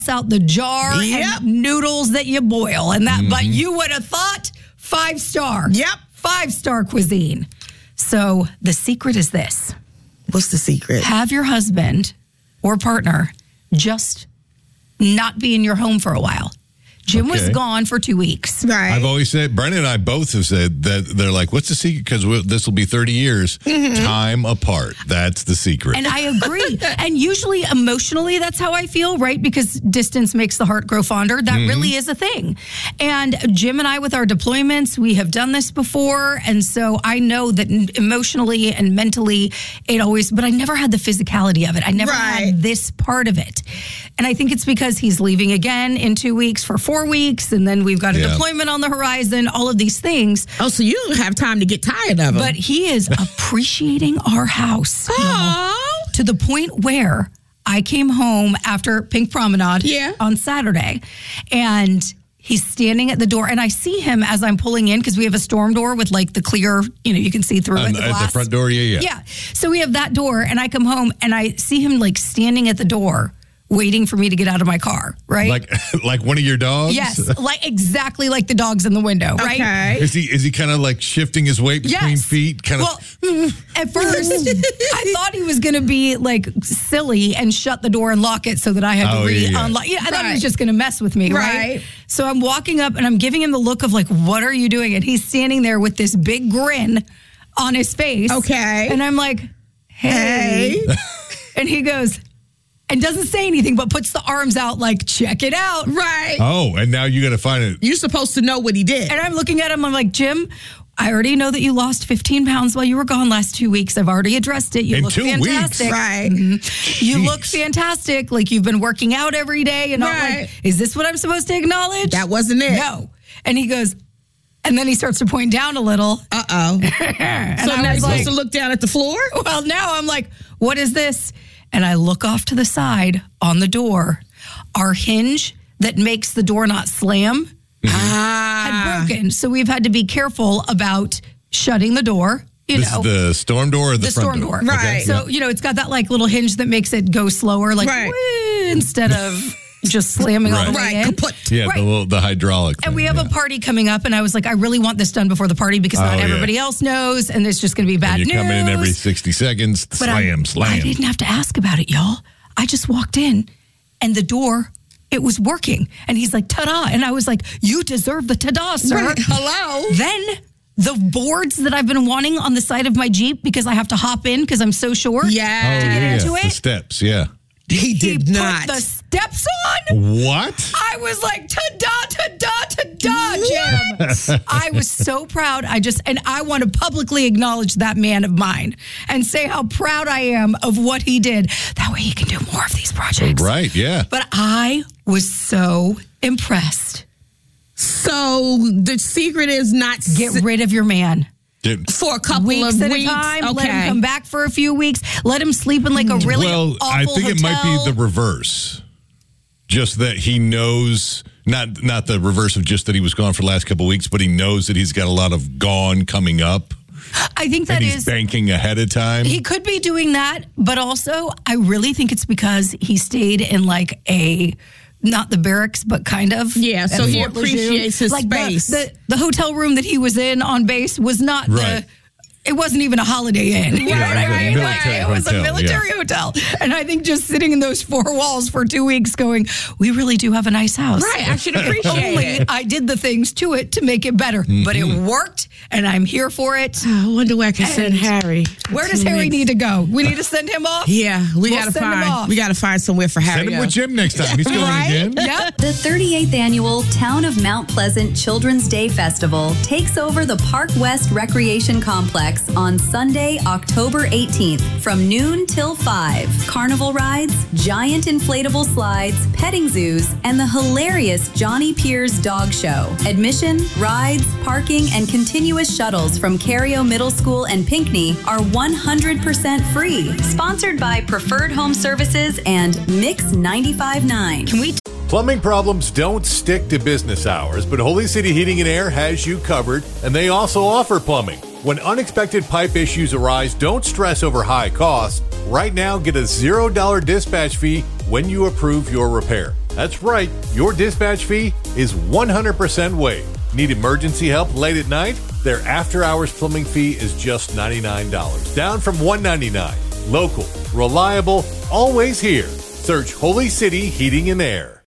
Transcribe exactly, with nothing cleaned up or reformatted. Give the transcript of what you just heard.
out the jar Yep. and noodles that you boil. And that, Mm-hmm. but you would have thought five star. Yep. Five star cuisine. So the secret is this. What's the secret? Have your husband or partner just not be in your home for a while. Jim was Okay. gone for two weeks. Right. I've always said, Brennan and I both have said that they're like, what's the secret? Because we'll, this will be thirty years, time apart. That's the secret. And I agree. And usually emotionally, that's how I feel, right? Because distance makes the heart grow fonder. That really is a thing. And Jim and I, with our deployments, we have done this before. And so I know that emotionally and mentally, it always, but I never had the physicality of it. I never Right. had this part of it. And I think it's because he's leaving again in two weeks for four weeks. And then we've got a Yeah. deployment on the horizon, all of these things. Oh, so you don't have time to get tired of them. But he is appreciating our house. Oh. To the point where I came home after Pink Promenade Yeah. on Saturday, and he's standing at the door, and I see him as I'm pulling in because we have a storm door with like the clear, you know, you can see through Um, it. The at glass. the front door, yeah, yeah. Yeah. So we have that door, and I come home and I see him like standing at the door, waiting for me to get out of my car. Right? Like, like one of your dogs. yes, like exactly like the dogs in the window. Right? Okay. Is he is he kind of like shifting his weight between Yes. feet? Kind of. Well, at first, I thought he was going to be like silly and shut the door and lock it so that I had Oh, to yeah, yeah. re-unlock. Yeah, I thought he Right. was just going to mess with me, right? Right. So I'm walking up and I'm giving him the look of like, what are you doing? And he's standing there with this big grin on his face. Okay. And I'm like, hey. And he goes, and doesn't say anything, but puts the arms out like, check it out. Right. oh, and now you got to find it. You're supposed to know what he did. And I'm looking at him, I'm like, Jim, I already know that you lost fifteen pounds while you were gone last two weeks. I've already addressed it. You In look two weeks? fantastic. Right. You look fantastic. Like you've been working out every day. And I'm Right. like, is this what I'm supposed to acknowledge? That wasn't it. No. And he goes, and then he starts to point down a little. Uh-oh. And So I now was you're supposed like, to look down at the floor? well, now I'm like, what is this? And I look off to the side on the door. Our hinge that makes the door not slam Ah. had broken. So we've had to be careful about shutting the door. You This know, is the storm door or the, the front storm door. Okay. Right. So, you know, it's got that like little hinge that makes it go slower, like Right. "Wee," instead of just slamming all the Right. way Right. in. Kaput. Yeah, Right. the little, the hydraulic. And thing, we have yeah. a party coming up, and I was like, I really want this done before the party because not Oh, yeah. everybody else knows, and it's just going to be bad You news. come in every sixty seconds. But Slam, I, slam. I didn't have to ask about it, y'all. I just walked in, and the door, it was working. And he's like, ta-da. And I was like, you deserve the ta-da, sir. Right. Hello? Then the boards that I've been wanting on the side of my Jeep because I have to hop in because I'm so short. Oh, Yeah. get yeah, into the it? steps, yeah. He He did put not. the steps on. What? I was like, ta-da, ta-da, ta-da, Jim. I was so proud. I just, and I want to publicly acknowledge that man of mine and say how proud I am of what he did. That way he can do more of these projects. Right, yeah. But I was so impressed. So the secret is not Get s- rid of your man. Did- for a couple Weeks of at weeks. a time. Okay. Let him come back for a few weeks. Let him sleep in like a really well, awful I think it might be hotel. the reverse. Just that he knows, not not the reverse of just that he was gone for the last couple of weeks, but he knows that he's got a lot of gone coming up. I think that and he's is. banking ahead of time. He could be doing that, but also I really think it's because he stayed in like a not the barracks, but kind of. Yeah, so at he Fort Lejeune. appreciates his like the- space. The, the hotel room that he was in on base was not Right. the. It wasn't even a Holiday Inn. You know Right, what I right, mean? right. Like, it was a Military military hotel. And I think just sitting in those four walls for two weeks going, we really do have a nice house. Right, I should appreciate Only it. I did the things to it to make it better. But it worked, and I'm here for it. I wonder where I can send Harry. Where does Harry need to go? We need to send him off? Yeah, we We'll gotta send him find. off. We gotta find somewhere for Harry. Send him with Jim next time. He's going Right? again. Yep. The thirty-eighth Annual Town of Mount Pleasant Children's Day Festival takes over the Park West Recreation Complex on Sunday, October eighteenth from noon till five. Carnival rides, giant inflatable slides, petting zoos, and the hilarious Johnny Pierce Dog Show. Admission, rides, parking, and continuous shuttles from Cario Middle School and Pinckney are one hundred percent free. Sponsored by Preferred Home Services and Mix ninety-five point nine. Can we Plumbing problems don't stick to business hours, but Holy City Heating and Air has you covered, and they also offer plumbing. When unexpected pipe issues arise, don't stress over high costs. Right now, get a zero dollar dispatch fee when you approve your repair. That's right, your dispatch fee is one hundred percent waived. Need emergency help late at night? Their after-hours plumbing fee is just ninety-nine dollars, down from one hundred ninety-nine dollars. Local, reliable, always here. Search Holy City Heating and Air.